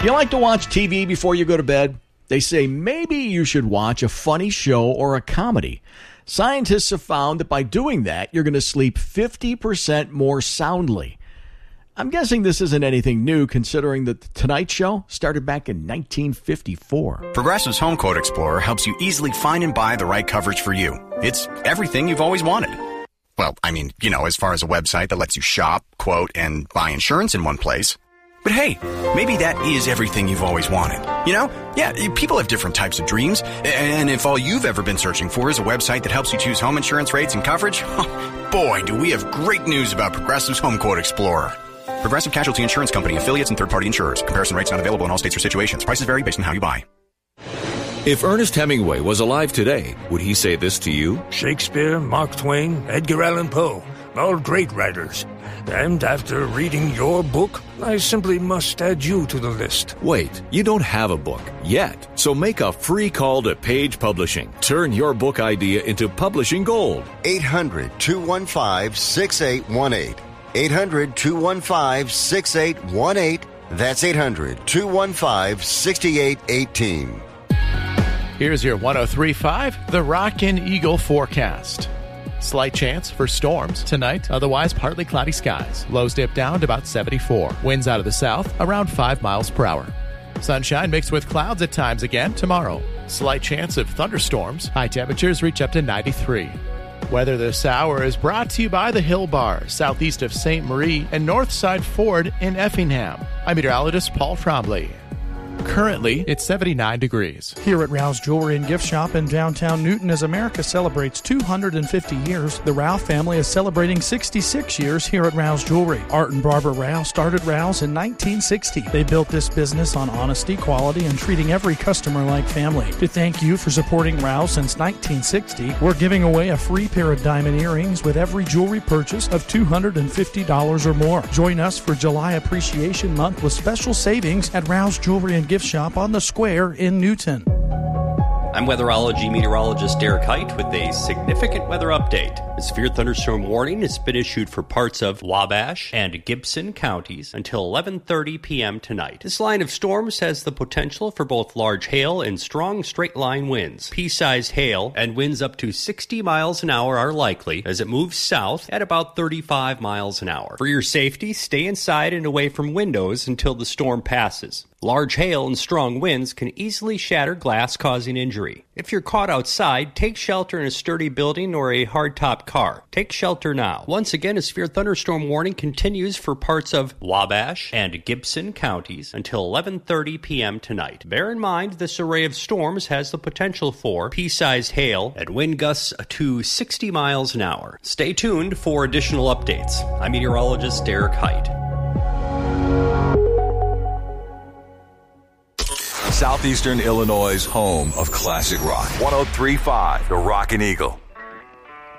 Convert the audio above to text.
You like to watch TV before you go to bed? They say maybe you should watch a funny show or a comedy. Scientists have found that by doing that, you're going to sleep 50% more soundly. I'm guessing this isn't anything new, considering that The Tonight Show started back in 1954. Progressive's Home Quote Explorer helps you easily find and buy the right coverage for you. It's everything you've always wanted. Well, I mean, as far as a website that lets you shop, quote, and buy insurance in one place. But hey, maybe that is everything you've always wanted. Yeah, people have different types of dreams. And if all you've ever been searching for is a website that helps you choose home insurance rates and coverage, boy, do we have great news about Progressive's Home Quote Explorer. Progressive Casualty Insurance Company, affiliates, and third-party insurers. Comparison rates not available in all states or situations. Prices vary based on how you buy. If Ernest Hemingway was alive today, would he say this to you? Shakespeare, Mark Twain, Edgar Allan Poe, all great writers. And after reading your book, I simply must add you to the list. Wait, you don't have a book yet. So make a free call to Page Publishing. Turn your book idea into publishing gold. 800-215-6818. 800-215-6818. That's 800-215-6818. Here's your 103.5, the Rockin' Eagle forecast. Slight chance for storms tonight, otherwise partly cloudy skies. Lows dip down to about 74. Winds out of the south around 5 miles per hour. Sunshine mixed with clouds at times again tomorrow. Slight chance of thunderstorms. High temperatures reach up to 93. Weather this hour is brought to you by the Hill Bar, southeast of St. Marie and Northside Ford in Effingham. I'm meteorologist Paul Trombley. Currently, it's 79 degrees. Here at Rouse Jewelry and Gift Shop in downtown Newton, as America celebrates 250 years, the Rouse family is celebrating 66 years here at Rouse Jewelry. Art and Barbara Rouse started Rouse in 1960. They built this business on honesty, quality, and treating every customer like family. To thank you for supporting Rouse since 1960, we're giving away a free pair of diamond earrings with every jewelry purchase of $250 or more. Join us for July Appreciation Month with special savings at Rouse Jewelry and Gift Shop on the Square in Newton. I'm weatherology meteorologist Derek Height with a significant weather update. A severe thunderstorm warning has been issued for parts of Wabash and Gibson counties until 11:30 p.m. tonight. This line of storms has the potential for both large hail and strong straight-line winds. Pea-sized hail and winds up to 60 miles an hour are likely as it moves south at about 35 miles an hour. For your safety, stay inside and away from windows until the storm passes. Large hail and strong winds can easily shatter glass, causing injury. If you're caught outside, take shelter in a sturdy building or a hardtop car. Take shelter now. Once again, a severe thunderstorm warning continues for parts of Wabash and Gibson counties until 11:30 p.m. tonight. Bear in mind, this array of storms has the potential for pea-sized hail and wind gusts to 60 miles an hour. Stay tuned for additional updates. I'm meteorologist Derek Height. Southeastern Illinois' home of classic rock. 103.5, the Rockin' Eagle.